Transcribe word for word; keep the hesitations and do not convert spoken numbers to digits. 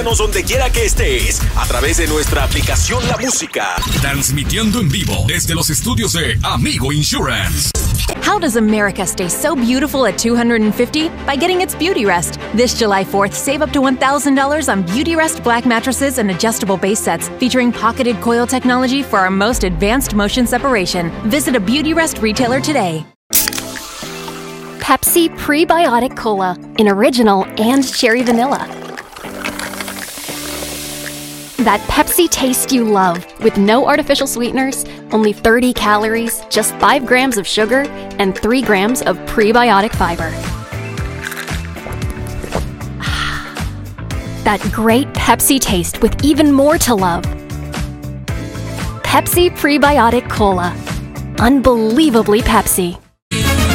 Donde quiera que estés, a través de nuestra aplicación La Música. Transmitiendo en vivo desde los estudios de Amigo Insurance. How does America stay so beautiful at two hundred fifty? By getting its Beauty Rest. This July fourth, save up to one thousand dollars on Beauty Rest black mattresses and adjustable base sets featuring pocketed coil technology for our most advanced motion separation. Visit a Beauty Rest retailer today. Pepsi Prebiotic Cola in original and cherry vanilla. That Pepsi taste you love, with no artificial sweeteners, only thirty calories, just five grams of sugar, and three grams of prebiotic fiber. That great Pepsi taste with even more to love. Pepsi Prebiotic Cola. Unbelievably Pepsi.